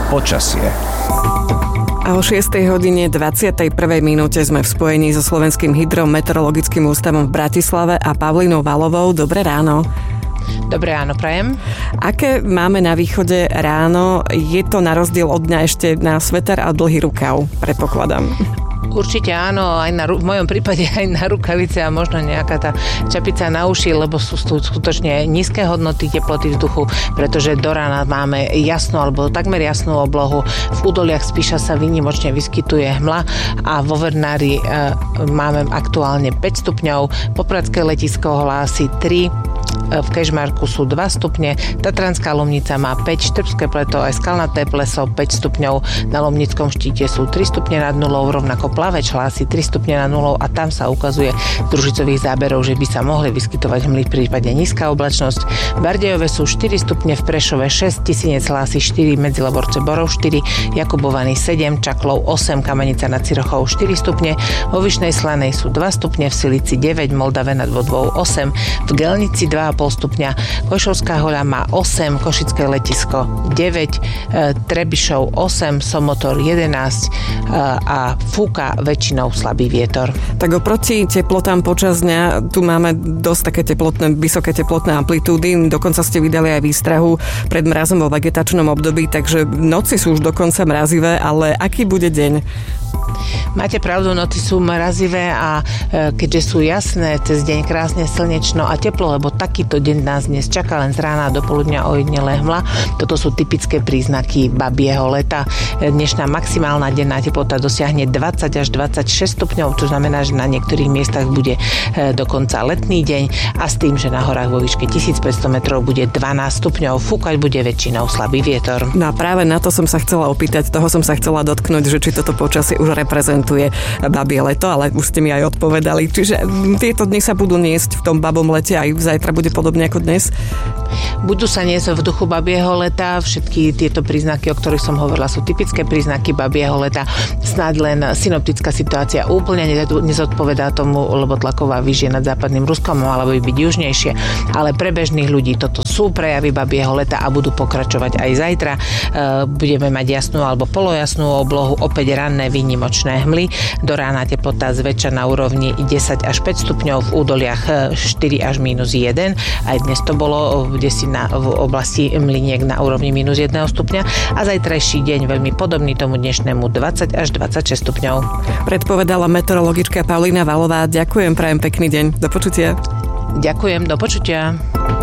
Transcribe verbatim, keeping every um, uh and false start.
Počasie. A o šiestej hodine dvadsiatej prvej minúte sme v spojení so Slovenským hydrometeorologickým ústavom v Bratislave a Pavlínou Valovou. Dobré ráno. Dobré ráno, prajem. Aké máme na východe ráno? Je to na rozdiel od dňa ešte na sveter a dlhý rukav, predpokladám. Určite áno, aj na, v mojom prípade aj na rukavice a možno nejaká tá čapica na uši, lebo sú skutočne nízke hodnoty teploty vzduchu, pretože do rána máme jasnú alebo takmer jasnú oblohu. V údoliach Spiša sa výnimočne vyskytuje hmla a vo Vernári e, máme aktuálne päť stupňov, Popradské letisko hlási tri, v Kežmarku sú dva stupne, Tatranská Lomnica má päť, Štrbské Pleto aj Skalnaté Pleso päť stupňov, na Lomnickom štíte sú tri stupne nad nulou, rovnako Plaveč hlási tri stupne nad nulou a tam sa ukazuje z družicových záberov, že by sa mohli vyskytovať hmly v prípade nízka oblačnosť. V Bardejove sú štyri stupne, v Prešove šesť, Tisinec hlási štyri, Medzilaborce Borov štyri, Jakubovany sedem, Čaklov osem, Kamenica nad Cirochou štyri stupne, vo Vyšnej Slanej sú dva stupne, v Silici deväť, Moldave nad Vodvou osem, v Gelnici dva a pol stupňa, Košovská Hoľa má osem, Košické letisko deväť, Trebišov osem, Somotor jedenásť a fúka väčšinou slabý vietor. Tak oproti teplotám počas dňa tu máme dosť také teplotné, vysoké teplotné amplitúdy, dokonca ste vydali aj výstrahu pred mrazom vo vegetačnom období, takže noci sú už dokonca mrazivé, ale aký bude deň? Máte pravdu, noci sú mrazivé a e, keďže sú jasné, cez deň krásne slnečno a teplo, lebo takýto deň nás dnes čaká len z rána do poludňa ojedinelé hmla. Toto sú typické príznaky babieho leta. Dnešná maximálna denná teplota dosiahne dvadsať až dvadsaťšesť stupňov, čo znamená, že na niektorých miestach bude e, dokonca letný deň a s tým, že na horách vo výške tisícpäťsto metrov bude dvanásť stupňov, fúkať bude väčšinou slabý vietor. No a práve na to som sa chcela opýtať, toho som sa chcela dotknúť, že či toto počasie už reprezentuje babie leto, ale už ste mi aj odpovedali. Čiže tieto dni sa budú niesť v tom babom lete, aj zajtra bude podobne ako dnes? Budú sa niesť v duchu babieho leta. Všetky tieto príznaky, o ktorých som hovorila, sú typické príznaky babieho leta. Snáď len synoptická situácia úplne nezodpovedá tomu, lebo tlaková výš je nad západným Ruskom, mala by byť južnejšie, ale pre bežných ľudí toto sú prejavy babieho leta a budú pokračovať aj zajtra. Budeme mať jasnú alebo polojasnú oblohu, opäť ranné výnimočné hmly. Do rána teplota zväčša na úrovni desať až päť stupňov, v údoliach štyri až mínus jeden. Aj dnes to bolo kdesi na, v oblasti Mlyniek na úrovni mínus jedného stupňa a zajtrajší deň veľmi podobný tomu dnešnému dvadsať až dvadsaťšesť stupňov. Predpovedala meteorologička Pavlína Valová. Ďakujem, prajem pekný deň. Do počutia. Ďakujem, do počutia.